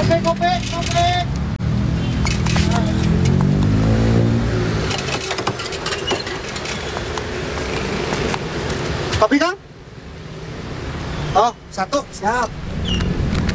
Kopi, kopi, kopi. Kopi kang? Oh, satu, siap.